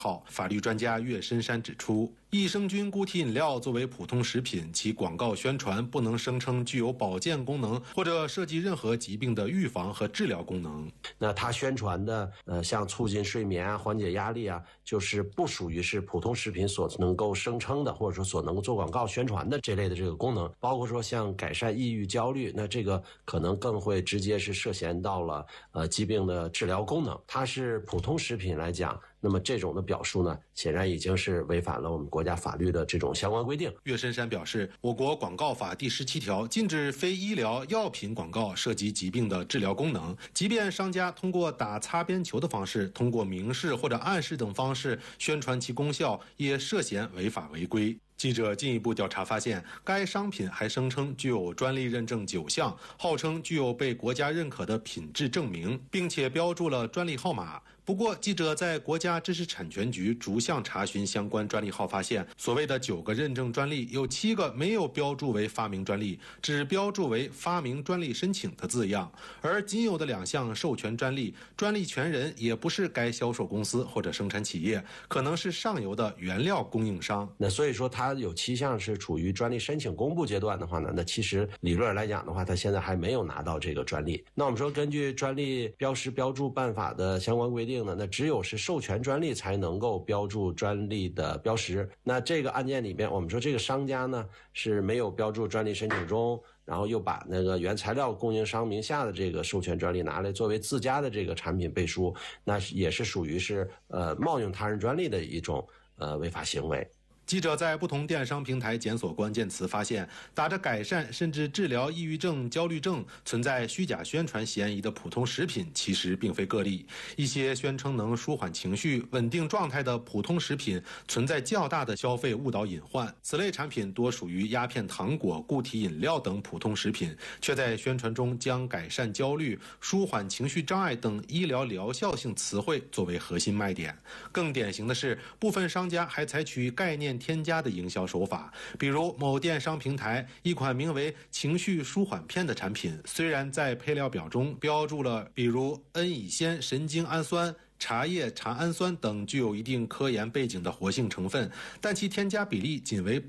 好，法律专家岳深山指出，益生菌固体饮料作为普通食品，其广告宣传不能声称具有保健功能或者涉及任何疾病的预防和治疗功能。 那它宣传的像促进睡眠啊、缓解压力啊，就是不属于是普通食品所能够声称的，或者说所能够做广告宣传的这类的这个功能。包括说像改善抑郁焦虑，那这个可能更会直接是涉嫌到了疾病的治疗功能。它是普通食品来讲，那么这种的表述呢，显然已经是违反了我们国家法律的这种相关规定。 岳深山表示，我国广告法第17条禁止非医疗药品广告涉及疾病的治疗功能，即便商家通过打擦边球的方式，通过明示或者暗示等方式宣传其功效，也涉嫌违法违规。记者进一步调查发现，该商品还声称具有专利认证9项，号称具有被国家认可的品质证明，并且标注了专利号码。不过，记者在国家知识产权局逐项查询相关专利号，发现所谓的9个认证专利有7个没有标注为发明专利，只标注为发明专利申请的字样，而仅有的2项授权专利，专利权人也不是该销售公司或者生产企业，可能是上游的原料供应商。 那所以说它有7项是处于专利申请公布阶段的话呢，那其实理论来讲的话，它现在还没有拿到这个专利。那我们说根据专利标识标注办法的相关规定呢，那只有是授权专利才能够标注专利的标识。那这个案件里面，我们说这个商家呢是没有标注专利申请中，然后又把那个原材料供应商名下的这个授权专利拿来作为自家的这个产品背书，那也是属于是冒用他人专利的一种违法行为。 记者在不同电商平台检索关键词，发现打着改善甚至治疗抑郁症、焦虑症存在虚假宣传嫌疑的普通食品其实并非个例。一些宣称能舒缓情绪、稳定状态的普通食品存在较大的消费误导隐患。此类产品多属于鸦片糖果、固体饮料等普通食品，却在宣传中将改善焦虑、舒缓情绪障碍等医疗疗效性词汇作为核心卖点。更典型的是，部分商家还采取概念添加的营销手法，比如某电商平台一款名为情绪舒缓片的产品，虽然在配料表中标注了比如苯乙酰神经氨酸、茶叶茶氨酸等具有一定科研背景的活性成分，但其添加比例仅为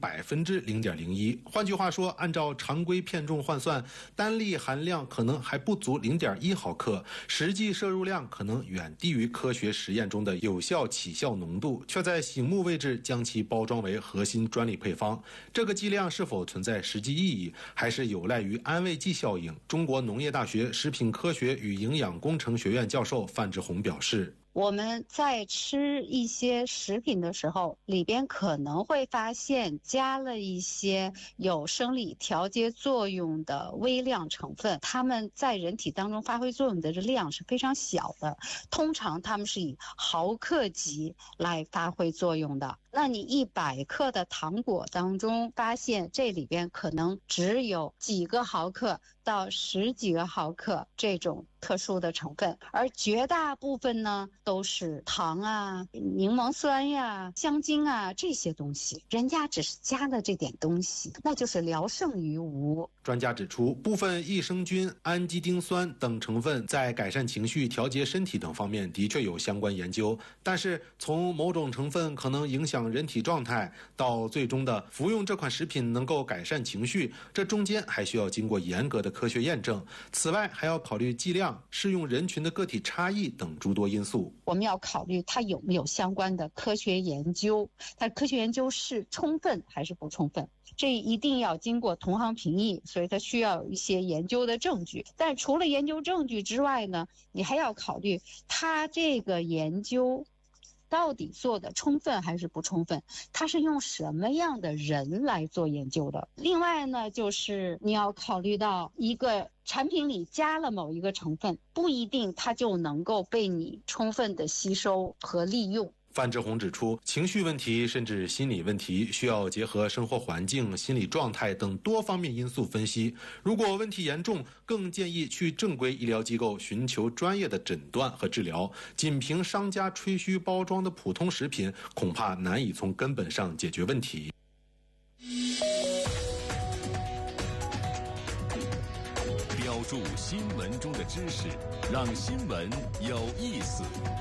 0.01%。换句话说，按照常规片重换算，单粒含量可能还不足0.1毫克，实际摄入量可能远低于科学实验中的有效起效浓度，却在醒目位置将其包装为核心专利配方。这个剂量是否存在实际意义，还是有赖于安慰剂效应？中国农业大学食品科学与营养工程学院教授范志红表示， 我们在吃一些食品的时候，里边可能会发现加了一些有生理调节作用的微量成分，它们在人体当中发挥作用的量是非常小的，通常它们是以毫克级来发挥作用的。那你100克的糖果当中发现这里边可能只有几个毫克到10几个毫克这种特殊的成分，而绝大部分呢都是糖啊、柠檬酸呀、香精啊这些东西，人家只是加了这点东西，那就是聊胜于无。 专家指出，部分益生菌、氨基丁酸等成分在改善情绪、调节身体等方面的确有相关研究，但是从某种成分可能影响人体状态到最终的服用这款食品能够改善情绪，这中间还需要经过严格的科学验证。此外，还要考虑剂量、适用人群的个体差异等诸多因素。 我们要考虑它有没有相关的科学研究，它科学研究是充分还是不充分，这一定要经过同行评议，所以它需要有一些研究的证据。但除了研究证据之外呢，你还要考虑它这个研究到底做的充分还是不充分，它是用什么样的人来做研究的。另外呢，就是你要考虑到一个产品里加了某一个成分，不一定它就能够被你充分的吸收和利用。 范志红指出，情绪问题甚至心理问题需要结合生活环境、心理状态等多方面因素分析。如果问题严重，更建议去正规医疗机构寻求专业的诊断和治疗。仅凭商家吹嘘包装的普通食品，恐怕难以从根本上解决问题。 标注新闻中的知识，让新闻有意思。